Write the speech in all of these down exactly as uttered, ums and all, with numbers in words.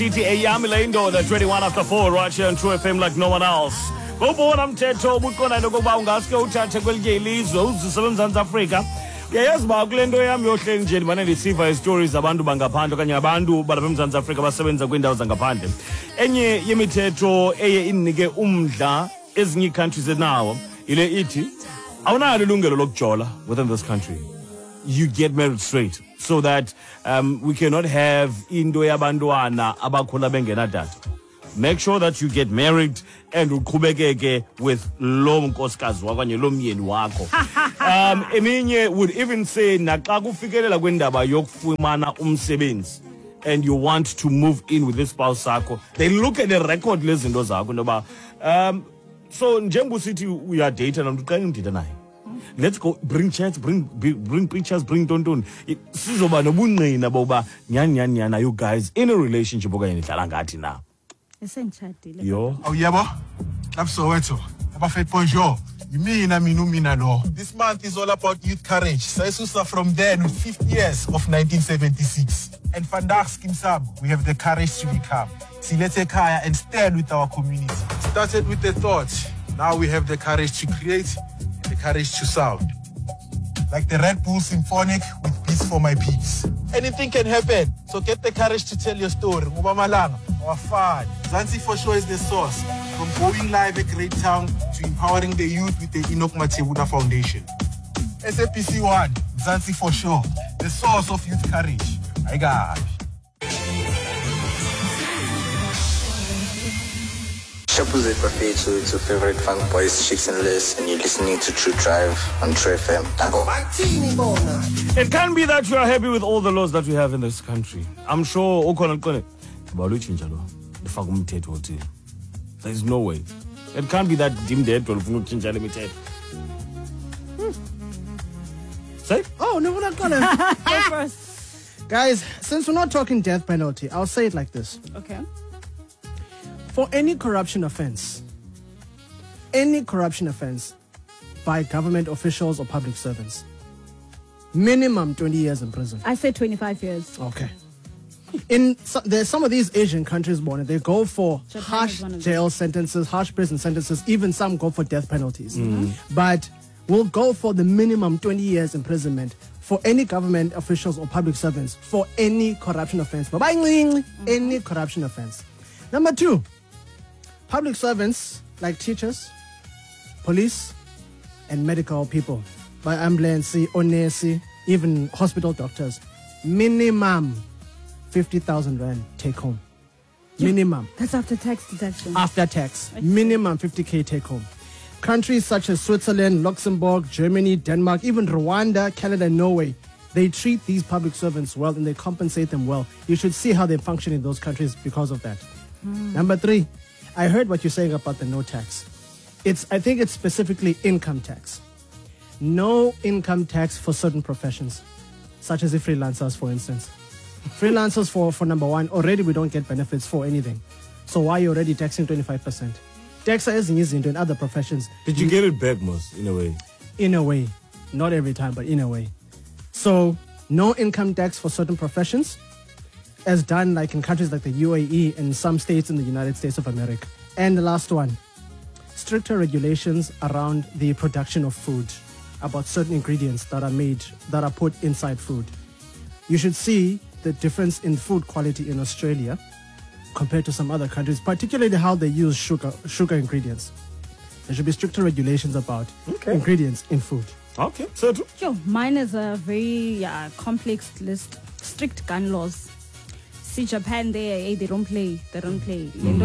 The twenty-one after four right here on True F M like no one else. Ngobona mthetho ubukhona lokuba ungaske uthathe kwelinye ilizwe uzisele eMzantsi Afrika. Uyayazi ba kule nto yami yohleli nje ndibane ndisiva istories zabantu bangaphandle okanye abantu balapha eMzantsi Afrika basebenza kwiindawo zangaphandle. Enye yemithetho eye inike umdla ezinye countries enawo ile ithi awunalo ilungelo lokujola within this country. You get married straight so that um, we cannot have into yabantwana abakhula bengenadata. Make sure that you get married and uqhubekeke with lo nkosikazi wakho kanye lo myeni wakho. Um eminye would even say naxa kufikelela kwendaba yokufumana umsebenzi and you want to move in with this spouse sakho, they look at the record lezinto zakho ndoba um so njengoba usithi uya date namuntu uqala indida naye. Let's go bring chats, bring bring preachers, bring tonton. Sizoba nobungqina boba nyani nyani nyana you guys in a relationship okanye nihlala ngathi na. Esentshadile. Yo. Oh yebo. Lapsowetho. Abafet bonjour. Yimina mina umina lo. This month is all about youth courage. Sayisusa from then with fifty years of nineteen seventy-six. And vandag skimsab, we have the courage to become. Silethe ekhaya and stand with our community. Started with the thought. Now we have the courage to create, the courage to sound. Like the Red Bull Symphonic with Beats for My Peeps. Anything can happen, so get the courage to tell your story. Ngoba malanga, our fun. Mzansi for sure is the source. From going live at Great Town to empowering the youth with the Enoch Matebuda Foundation. S A P C one, Mzansi for sure, the source of youth courage. I got it. Shabuze Bafetu, it's your favorite funk boys, Chicks and Liz, and you're listening to True Drive on True F M. It can be that you are happy with all the laws that we have in this country. I'm sure ukhona liqone baluchinja lo ndifaka umthetho othile. There is no way. It can't be that dim dead to ufuna ukuchinja le mithetho. Say? Oh, no, we're not gonna. Go first. Guys, since we're not talking death penalty, I'll say it like this. Okay. For any corruption offense, any corruption offense by government officials or public servants, minimum twenty years in prison. I said twenty-five years. Okay. In so, there's some of these Asian countries, born they go for Japan harsh is one of jail sentences, harsh prison sentences. Even some go for death penalties. Mm. But we'll go for the minimum twenty years imprisonment for any government officials or public servants for any corruption offense. Mm. Any corruption offense. Number two, public servants like teachers, police, and medical people, by ambulance, or nurse, even hospital doctors, minimum fifty thousand rand take home. Minimum. That's after tax deduction. After tax. Minimum fifty K take home. Countries such as Switzerland, Luxembourg, Germany, Denmark, even Rwanda, Canada, and Norway, they treat these public servants well and they compensate them well. You should see how they function in those countries because of that. Mm. Number three, I heard what you're saying about the no tax. It's, I think it's specifically income tax. No income tax for certain professions, such as the freelancers, for instance. Freelancers, for, for number one, already we don't get benefits for anything. So why are you already taxing twenty-five percent? Tax is easy in other professions. Did you get it back, Mos, in a way? In a way. Not every time, but in a way. So, no income tax for certain professions, as done like in countries like the U A E and some states in the United States of America. And the last one, stricter regulations around the production of food, about certain ingredients that are made, that are put inside food. You should see the difference in food quality in Australia compared to some other countries, particularly how they use sugar sugar ingredients. There should be stricter regulations about okay. ingredients in food. Okay, so true. Yo, mine is a very uh, complex list. Strict gun laws. See Japan, they they don't play. They don't play.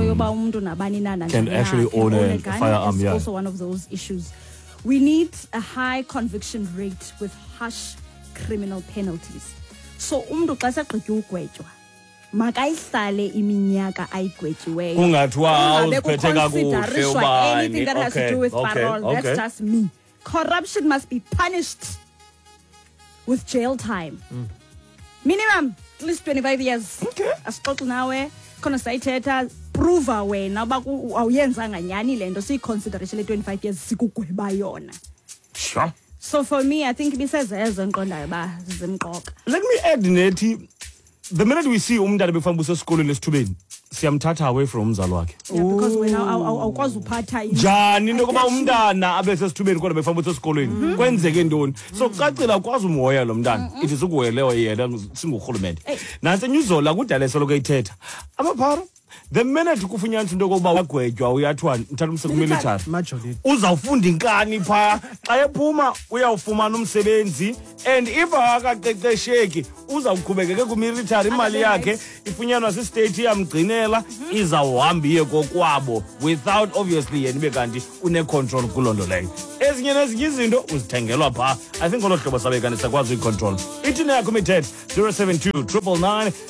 Mm. Can actually own a, a gun. firearm. It's Yeah. also one of those issues. We need a high conviction rate with harsh criminal penalties. So umntu xa segqitye ugwetywa makayihlale iminyaka ayigwetyiweyo. Kungathiwa uziphethe kakuhle ubani. Anything that has to do with okay, parole, okay. that's just me. Corruption must be punished with jail time. Mm. Minimum at least twenty-five years. Okay. Asixoxe nawe khona sayithetha prove wena uba awuyenzanga nyani le nto siyiconsideration le twenty-five years sikugweba yona. Sure. So for me, I think ibisezezo enqondayo ba zimqoka. Let me add nethi the minute we see umntana befanele usesikolweni lesithubeni siyamthatha away from umzali wakhe. Yeah, because wena aw- aw- awukwazi uphatha i- Njani into yokuba umntana abe sesithubeni kodwa befanele usesikolweni kwenzeke ntoni? So kucacile ukwazi umhoya lo mntana. It is ukuhoyelewa yena singurhulumente. Nantsi enyuzola kudala esoloko eyithetha. Amaphara the minute kufunyanisa into yokuba wagwetywa uyathiwa mthatha umse kumilitary. Majority. Uzawufunda inkani pha xa ephuma uyawufumana umsebenzi and if akaqeqesheki uzawuqhubekeke kumilitary imali yakhe ifunyanwa sistate iyamgcinela izawuhamba iye kokwabo without obviously yena ibe kanti une-control kuloo nto leyo. Ezinye nezinye izinto uzithengelwa pha. I think olo hlobo sabe kanti sakwazi uyicontrol. Ithi neyakho imithetho zero seven two triple nine